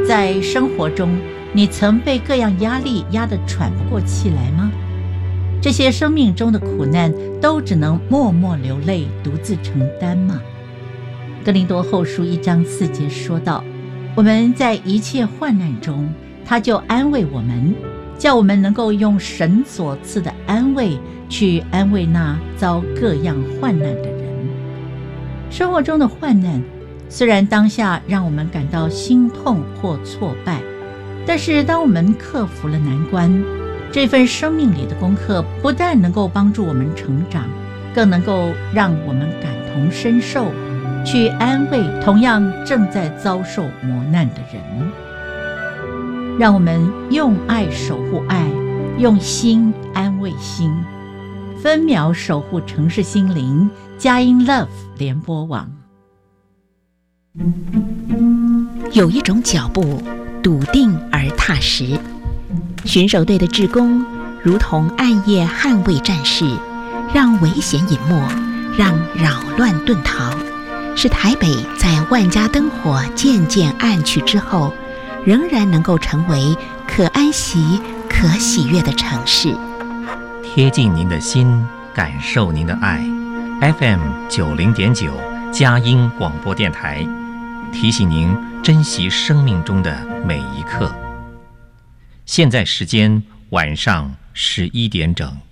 在生活中，你曾被各样压力压得喘不过气来吗？这些生命中的苦难都只能默默流泪，独自承担吗？哥林多后书1章4节说道，我们在一切患难中，他就安慰我们，叫我们能够用神所赐的安慰去安慰那遭各样患难的人。生活中的患难虽然当下让我们感到心痛或挫败，但是当我们克服了难关，这份生命里的功课不但能够帮助我们成长，更能够让我们感同身受，去安慰同样正在遭受磨难的人。让我们用爱守护爱，用心安慰心，分秒守护城市心灵。佳音 Love 联播网。 有一种脚步笃定而踏实，巡守队的志工如同暗夜捍卫战士，让危险隐没，让扰乱遁逃，使台北在万家灯火渐渐暗去之后，仍然能够成为可安息可喜悦的城市。 贴近您的心，感受您的爱。FM 90.9佳音广播电台，提醒您珍惜生命中的每一刻。现在时间晚上11点整。